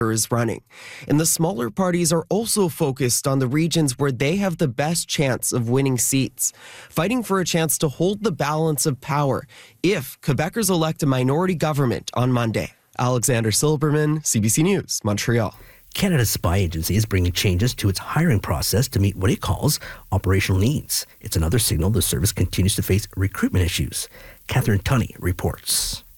is running. And the smaller parties are also focused on the regions where they have the best chance of winning seats, fighting for a chance to hold the balance of power if Quebecers elect a minority government on Monday. Alexander Silberman, CBC News, Montreal. Canada's spy agency is bringing changes to its hiring process to meet what it calls operational needs. It's another signal the service continues to face recruitment issues. Catherine Tunney reports.